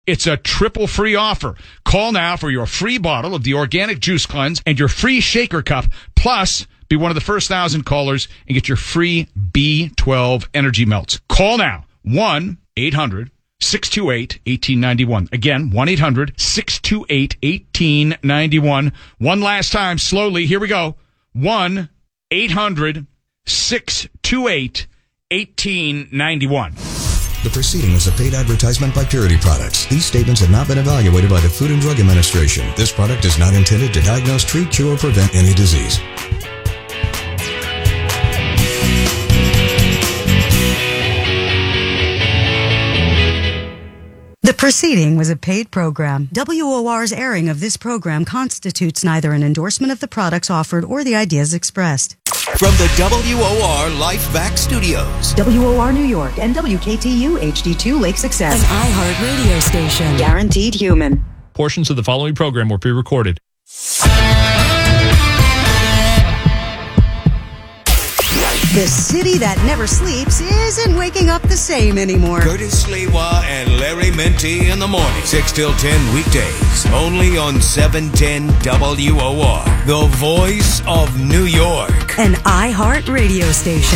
It's a triple free offer. Call now for your free bottle of the Organic Juice Cleanse and your free shaker cup. Plus, be one of the first 1,000 callers and get your free B12 energy melts. Call now. 1-800-628-1891. Again, 1-800-628-1891. One last time, slowly. Here we go. 1-800-628-1891. The proceeding is a paid advertisement by Purity Products. These statements have not been evaluated by the Food and Drug Administration. This product is not intended to diagnose, treat, cure, or prevent any disease. The proceeding was a paid program. WOR's airing of this program constitutes neither an endorsement of the products offered or the ideas expressed. From the WOR Lifeback Studios. WOR New York and WKTU HD2 Lake Success. An iHeart radio station. Guaranteed human. Portions of the following program were pre-recorded. The city that never sleeps isn't waking up the same anymore. Curtis Sliwa and Larry Menti in the morning. 6 till 10 weekdays. Only on 710 WOR. The voice of New York. An iHeart radio station.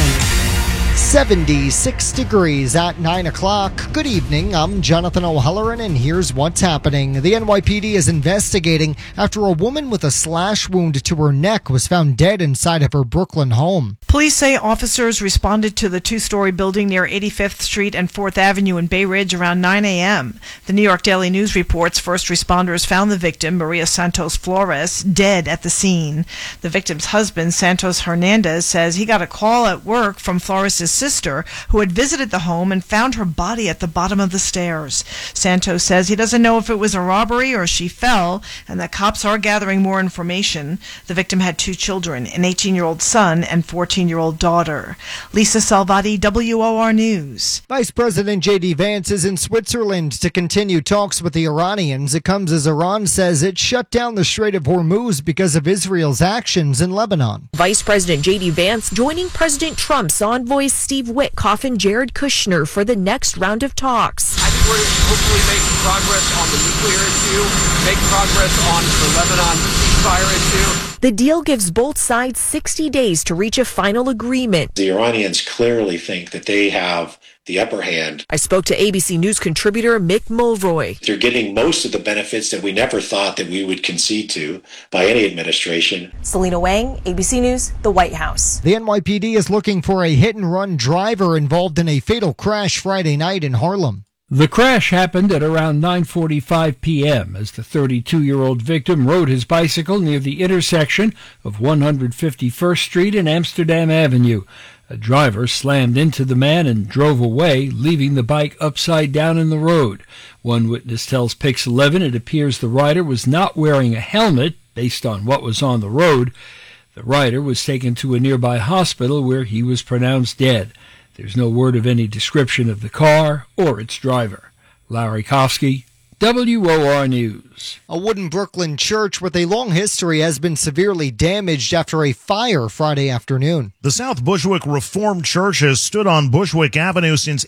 76 degrees at 9 o'clock. Good evening. I'm Jonathan O'Halloran, and here's what's happening. The NYPD is investigating after a woman with a slash wound to her neck was found dead inside of her Brooklyn home. Police say officers responded to the two-story building near 85th Street and 4th Avenue in Bay Ridge around 9 a.m. The New York Daily News reports first responders found the victim, Maria Santos Flores, dead at the scene. The victim's husband, Santos Hernandez, says he got a call at work from Flores' sister, who had visited the home and found her body at the bottom of the stairs. Santos says he doesn't know if it was a robbery or she fell, and that cops are gathering more information. The victim had 2 children, an 18-year-old son and 14-year-old daughter. Lisa Salvati, WOR News. Vice President J.D. Vance is in Switzerland to continue talks with the Iranians. It comes as Iran says it shut down the Strait of Hormuz because of Israel's actions in Lebanon. Vice President J.D. Vance joining President Trump's envoys Steve Witkoff and Jared Kushner for the next round of talks. I think we're hopefully making progress on the nuclear issue, make progress on the Lebanon ceasefire issue. The deal gives both sides 60 days to reach a final agreement. The Iranians clearly think that they have the upper hand. I spoke to ABC News contributor Mick Mulroy. They're getting most of the benefits that we never thought that we would concede to by any administration. Selena Wang, ABC News, the White House. The NYPD is looking for a hit-and-run driver involved in a fatal crash Friday night in Harlem. The crash happened at around 9:45 p.m. as the 32-year-old victim rode his bicycle near the intersection of 151st Street and Amsterdam Avenue. A driver slammed into the man and drove away, leaving the bike upside down in the road. One witness tells Pix 11 it appears the rider was not wearing a helmet based on what was on the road. The rider was taken to a nearby hospital where he was pronounced dead. There's no word of any description of the car or its driver. Larry Kofsky, WOR News. A wooden Brooklyn church with a long history has been severely damaged after a fire Friday afternoon. The South Bushwick Reformed Church has stood on Bushwick Avenue since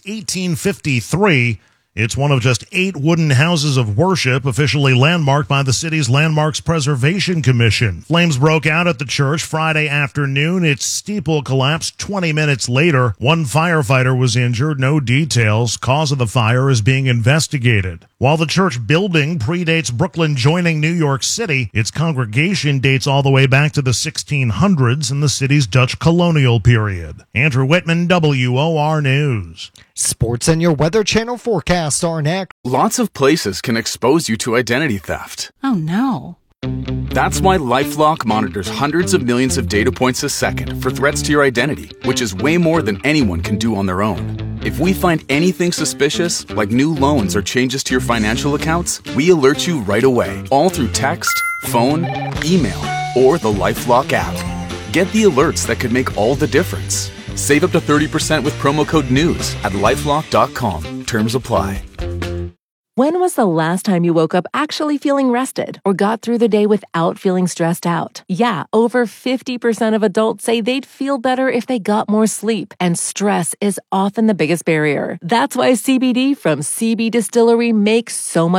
1853. It's one of just 8 wooden houses of worship officially landmarked by the city's Landmarks Preservation Commission. Flames broke out at the church Friday afternoon. Its steeple collapsed 20 minutes later. One firefighter was injured. No details. Cause of the fire is being investigated. While the church building predates Brooklyn joining New York City, its congregation dates all the way back to the 1600s in the city's Dutch colonial period. Andrew Whitman, WOR News. Sports and your Weather Channel forecast are next. Lots of places can expose you to identity theft. Oh, no. That's why LifeLock monitors hundreds of millions of data points a second for threats to your identity, which is way more than anyone can do on their own. If we find anything suspicious, like new loans or changes to your financial accounts, we alert you right away, all through text, phone, email, or the LifeLock app. Get the alerts that could make all the difference. Save up to 30% with promo code NEWS at LifeLock.com. Terms apply. When was the last time you woke up actually feeling rested or got through the day without feeling stressed out? Yeah, over 50% of adults say they'd feel better if they got more sleep, and stress is often the biggest barrier. That's why CBD from CB Distillery makes so much